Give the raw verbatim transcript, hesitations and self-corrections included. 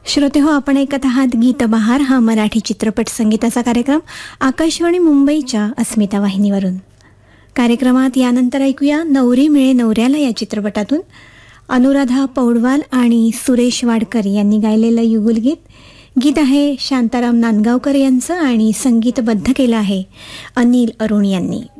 श्रोते हो, आपण ऐकत आहात गीत बहार हा मराठी चित्रपट संगीताचा कार्यक्रम आकाशवाणी मुंबईच्या अस्मिता वाहिनीवरून. कार्यक्रमात यानंतर ऐकूया नवरी मिळे नवऱ्याला या चित्रपटातून अनुराधा पौडवाल आणि सुरेश वाडकर यांनी गायलेलं युगुलगीत. गीत आहे शांताराम नांदगावकर यांचं आणि संगीतबद्ध केलं आहे अनिल अरुण यांनी.